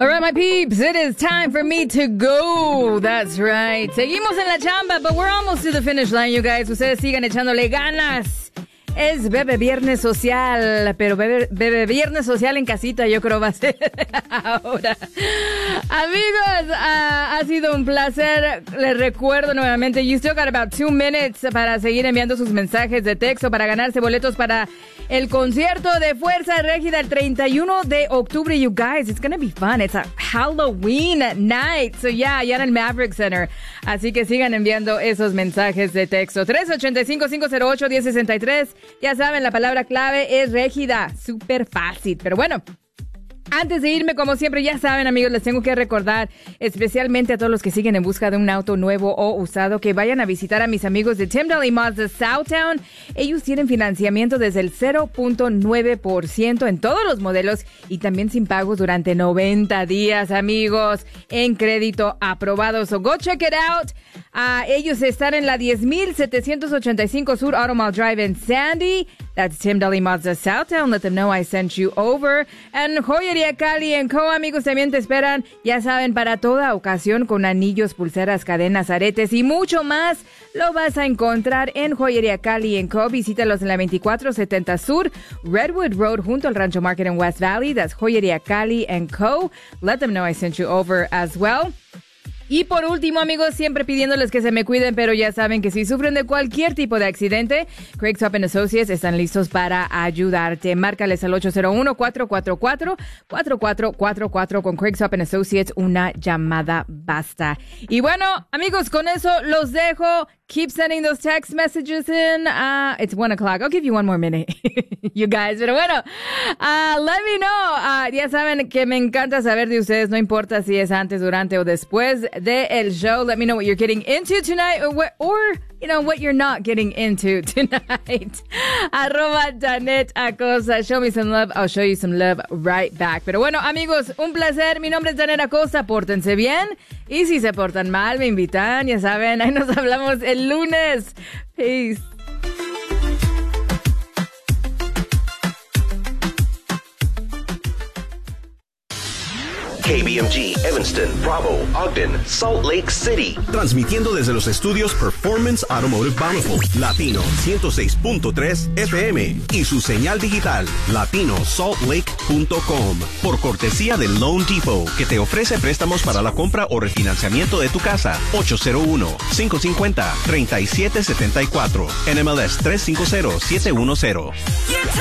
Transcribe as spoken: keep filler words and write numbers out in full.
All right, my peeps, it is time for me to go. That's right. Seguimos en la chamba, but we're almost to the finish line, you guys. Ustedes sigan echándole ganas. Es Bebe Viernes Social, pero Bebe, Bebe Viernes Social en casita, yo creo va a ser ahora. Amigos, uh, ha sido un placer. Les recuerdo nuevamente, you still got about two minutes para seguir enviando sus mensajes de texto para ganarse boletos para el concierto de Fuerza Régida el treinta y uno de octubre. You guys, it's gonna be fun. It's a Halloween night. So yeah, allá en el Maverick Center. Así que sigan enviando esos mensajes de texto. tres ocho cinco, cinco cero ocho, uno cero seis tres. Ya saben, la palabra clave es Régida. Súper fácil. Pero bueno, antes de irme, como siempre, ya saben, amigos, les tengo que recordar, especialmente a todos los que siguen en busca de un auto nuevo o usado, que vayan a visitar a mis amigos de Tim Daly Mazda Southtown. Ellos tienen financiamiento desde el cero punto nueve por ciento en todos los modelos y también sin pagos durante noventa días, amigos, en crédito aprobado. So go check it out. Uh, ellos están en la diez mil setecientos ochenta y cinco Sur Automall Drive en Sandy. That's Tim Daly Mazda Southtown. Let them know I sent you over. And Joyería Cali and Co, amigos, también te esperan, ya saben, para toda ocasión, con anillos, pulseras, cadenas, aretes y mucho más. Lo vas a encontrar en Joyería Cali and Co. Visítalos en la veinticuatro setenta Sur Redwood Road junto al Rancho Market en West Valley. That's Joyería Cali and Co. Let them know I sent you over as well. Y por último, amigos, siempre pidiéndoles que se me cuiden, pero ya saben que si sufren de cualquier tipo de accidente, Craig Swap and Associates están listos para ayudarte. Márcales al ocho cero uno, cuatro cuatro cuatro, cuatro cuatro cuatro cuatro. Con Craig Swap and Associates, una llamada basta. Y bueno, amigos, con eso los dejo. Keep sending those text messages in. Uh, it's one o'clock. I'll give you one more minute, you guys. Pero bueno, uh, let me know. Uh, ya saben que me encanta saber de ustedes. No importa si es antes, durante o después de el show. Let me know what you're getting into tonight, or, what, or you know, what you're not getting into tonight. Arroba Janet Acosta. Show me some love. I'll show you some love right back. Pero bueno, amigos, un placer. Mi nombre es Janet Acosta. Pórtense bien. Y si se portan mal, me invitan. Ya saben, ahí nos hablamos el lunes. Peace. K B M G, Evanston, Bravo, Ogden, Salt Lake City. Transmitiendo desde los estudios Performance Automotive Bountiful, Latino ciento seis punto tres F M y su señal digital, latino salt lake punto com. Por cortesía de Loan Depot, que te ofrece préstamos para la compra o refinanciamiento de tu casa. ocho cero uno, cinco cinco cero, tres siete siete cuatro. N M L S tres cinco cero siete uno cero.